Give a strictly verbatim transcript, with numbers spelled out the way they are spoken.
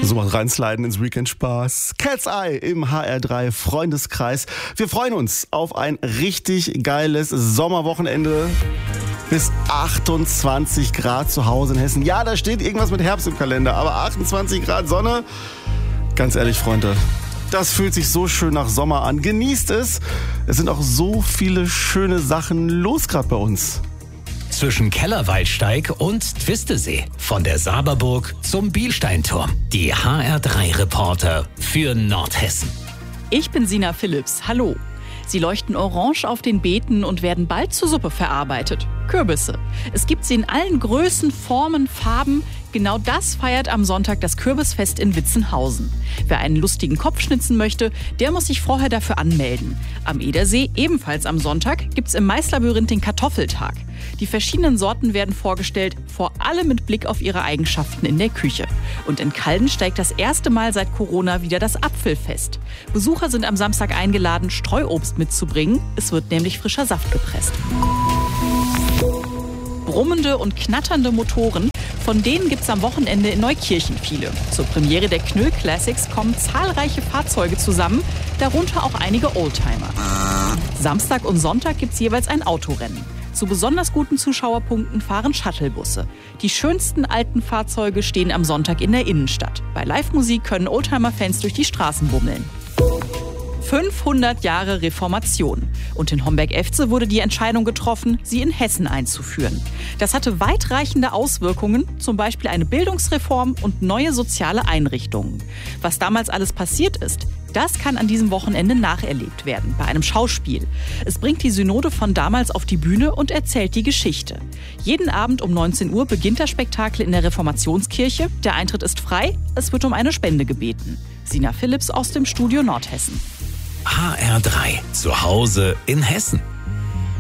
So mal reinsliden ins Weekend-Spaß. Cat's Eye im H R drei Freundeskreis. Wir freuen uns auf ein richtig geiles Sommerwochenende. Bis achtundzwanzig Grad zu Hause in Hessen. Ja, da steht irgendwas mit Herbst im Kalender, aber achtundzwanzig Grad Sonne. Ganz ehrlich, Freunde, das fühlt sich so schön nach Sommer an. Genießt es. Es sind auch so viele schöne Sachen los gerade bei uns. Zwischen Kellerwaldsteig und Twistesee. Von der Saberburg zum Bielsteinturm. Die H R drei Reporter für Nordhessen. Ich bin Sina Philipps. Hallo. Sie leuchten orange auf den Beeten und werden bald zur Suppe verarbeitet. Kürbisse. Es gibt sie in allen Größen, Formen, Farben. Genau das feiert am Sonntag das Kürbisfest in Witzenhausen. Wer einen lustigen Kopf schnitzen möchte, der muss sich vorher dafür anmelden. Am Edersee, ebenfalls am Sonntag, gibt's im Maislabyrinth den Kartoffeltag. Die verschiedenen Sorten werden vorgestellt, vor allem mit Blick auf ihre Eigenschaften in der Küche. Und in Calden steigt das erste Mal seit Corona wieder das Apfelfest. Besucher sind am Samstag eingeladen, Streuobst mitzubringen. Es wird nämlich frischer Saft gepresst. Brummende und knatternde Motoren, von denen gibt's am Wochenende in Neukirchen viele. Zur Premiere der Knüll Classics kommen zahlreiche Fahrzeuge zusammen, darunter auch einige Oldtimer. Samstag und Sonntag gibt's jeweils ein Autorennen. Zu besonders guten Zuschauerpunkten fahren Shuttlebusse. Die schönsten alten Fahrzeuge stehen am Sonntag in der Innenstadt. Bei Live-Musik können Oldtimer-Fans durch die Straßen bummeln. fünfhundert Jahre Reformation. Und in Homberg-Efze wurde die Entscheidung getroffen, sie in Hessen einzuführen. Das hatte weitreichende Auswirkungen, zum Beispiel eine Bildungsreform und neue soziale Einrichtungen. Was damals alles passiert ist, das kann an diesem Wochenende nacherlebt werden, bei einem Schauspiel. Es bringt die Synode von damals auf die Bühne und erzählt die Geschichte. Jeden Abend um neunzehn Uhr beginnt das Spektakel in der Reformationskirche. Der Eintritt ist frei, es wird um eine Spende gebeten. Sina Philipps aus dem Studio Nordhessen. H R drei. Zu Hause in Hessen.